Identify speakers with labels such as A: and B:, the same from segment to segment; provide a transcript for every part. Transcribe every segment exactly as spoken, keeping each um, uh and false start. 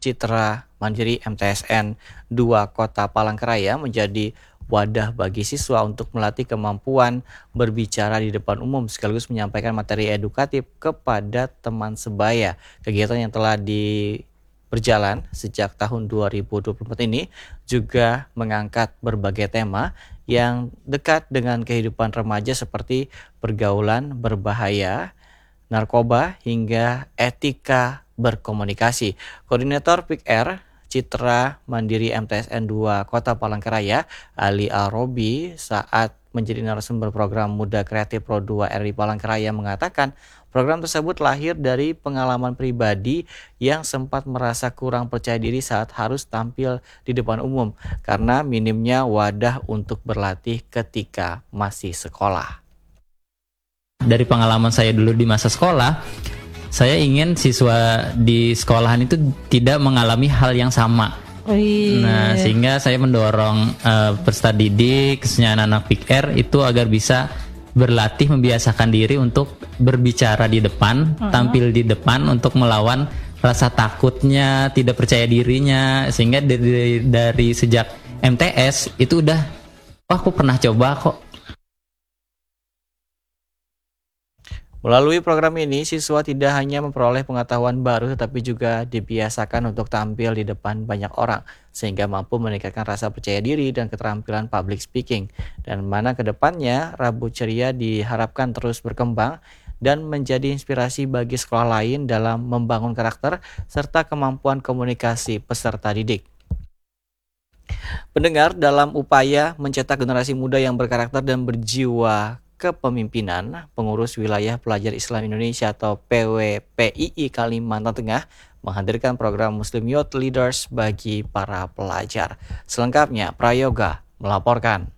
A: Citra Mandiri M T S N dua Kota Palangkaraya menjadi wadah bagi siswa untuk melatih kemampuan berbicara di depan umum sekaligus menyampaikan materi edukatif kepada teman sebaya. Kegiatan yang telah di berjalan sejak tahun dua ribu dua puluh empat ini juga mengangkat berbagai tema yang dekat dengan kehidupan remaja seperti pergaulan berbahaya, narkoba, hingga etika berkomunikasi. Koordinator P I K R Citra Mandiri M T S N dua Kota Palangkaraya, Ali Arobi, saat menjadi narasumber program Muda Kreatif Pro dua R I Palangkaraya mengatakan program tersebut lahir dari pengalaman pribadi yang sempat merasa kurang percaya diri saat harus tampil di depan umum karena minimnya wadah untuk berlatih ketika masih sekolah.
B: Dari pengalaman saya dulu di masa sekolah, saya ingin siswa di sekolahan itu tidak mengalami hal yang sama.
C: Oh, iya.
B: Nah, sehingga saya mendorong uh, peserta didik, khususnya anak-anak P I K R itu agar bisa berlatih membiasakan diri untuk berbicara di depan, uh-huh. tampil di depan untuk melawan rasa takutnya, tidak percaya dirinya, sehingga dari dari sejak M T S itu udah, wah aku pernah coba kok.
A: Melalui program ini, siswa tidak hanya memperoleh pengetahuan baru tetapi juga dibiasakan untuk tampil di depan banyak orang sehingga mampu meningkatkan rasa percaya diri dan keterampilan public speaking. Dan mana ke depannya, Rabu Ceria diharapkan terus berkembang dan menjadi inspirasi bagi sekolah lain dalam membangun karakter serta kemampuan komunikasi peserta didik. Pendengar, dalam upaya mencetak generasi muda yang berkarakter dan berjiwa kepemimpinan, Pengurus Wilayah Pelajar Islam Indonesia atau P W P I I Kalimantan Tengah menghadirkan program Muslim Youth Leaders bagi para pelajar. Selengkapnya, Prayoga melaporkan.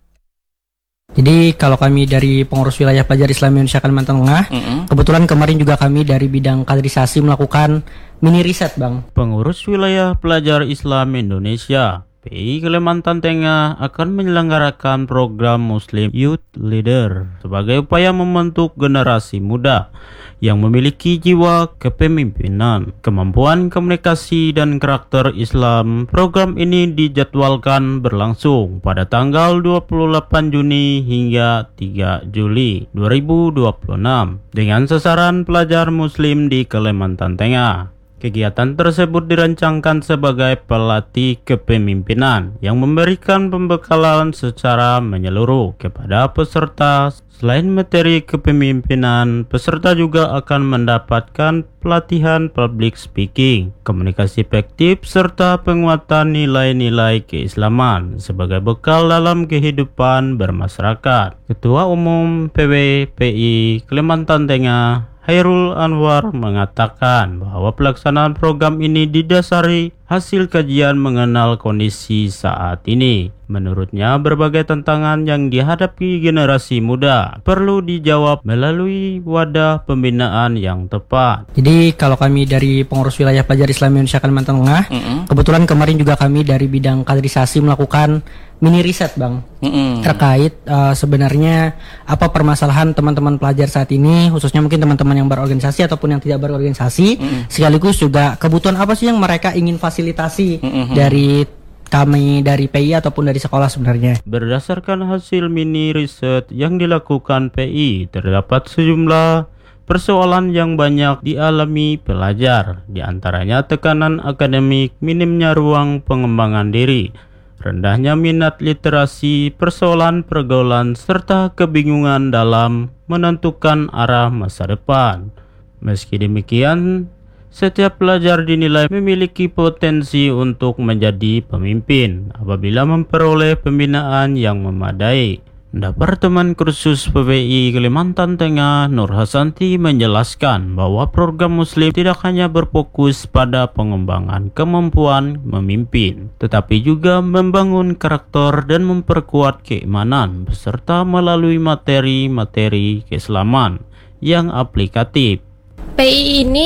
D: Jadi kalau kami dari Pengurus Wilayah Pelajar Islam Indonesia Kalimantan Tengah, mm-hmm. kebetulan kemarin juga kami dari bidang kaderisasi melakukan mini riset, Bang.
E: Pengurus Wilayah Pelajar Islam Indonesia P I I Kalimantan Tengah akan menyelenggarakan program Muslim Youth Leader sebagai upaya membentuk generasi muda yang memiliki jiwa kepemimpinan, kemampuan komunikasi, dan karakter Islam. Program ini dijadwalkan berlangsung pada tanggal dua puluh delapan Juni hingga tiga Juli dua ribu dua puluh enam dengan sasaran pelajar Muslim di Kalimantan Tengah. Kegiatan tersebut dirancangkan sebagai pelatih kepemimpinan yang memberikan pembekalan secara menyeluruh kepada peserta. Selain materi kepemimpinan, peserta juga akan mendapatkan pelatihan public speaking, komunikasi efektif, serta penguatan nilai-nilai keislaman sebagai bekal dalam kehidupan bermasyarakat. Ketua Umum P W P I Kalimantan Tengah, Hairul Anwar, mengatakan bahwa pelaksanaan program ini didasari hasil kajian mengenal kondisi saat ini. Menurutnya, berbagai tantangan yang dihadapi generasi muda perlu dijawab melalui wadah pembinaan yang tepat.
D: Jadi kalau kami dari Pengurus Wilayah Pelajar Islam Indonesia Kalimantan Tengah, mm-hmm. kebetulan kemarin juga kami dari bidang kaderisasi melakukan mini riset, Bang, mm-hmm. terkait uh, sebenarnya apa permasalahan teman-teman pelajar saat ini, khususnya mungkin teman-teman yang berorganisasi ataupun yang tidak berorganisasi, mm-hmm. sekaligus juga kebutuhan apa sih yang mereka ingin fasilitasi mm-hmm. dari kami dari P I I ataupun dari sekolah sebenarnya.
E: Berdasarkan hasil mini riset yang dilakukan P I I, terdapat sejumlah persoalan yang banyak dialami pelajar, di antaranya tekanan akademik, minimnya ruang pengembangan diri, rendahnya minat literasi, persoalan pergaulan, serta kebingungan dalam menentukan arah masa depan. Meski demikian, setiap pelajar dinilai memiliki potensi untuk menjadi pemimpin apabila memperoleh pembinaan yang memadai. Departemen Kursus P W I Kalimantan Tengah, Nur Hasanti, menjelaskan bahwa program Muslim tidak hanya berfokus pada pengembangan kemampuan memimpin, tetapi juga membangun karakter dan memperkuat keimanan peserta melalui materi-materi keislaman yang aplikatif.
F: P I I ini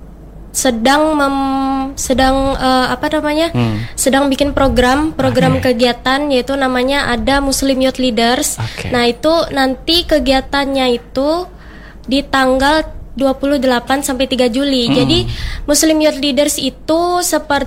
F: sedang mem, sedang uh, apa namanya hmm. sedang bikin program program okay. kegiatan, yaitu namanya ada Muslim Youth Leaders. Okay. Nah itu nanti kegiatannya itu di tanggal dua puluh delapan sampai tiga Juli. Hmm. Jadi Muslim Youth Leaders itu seperti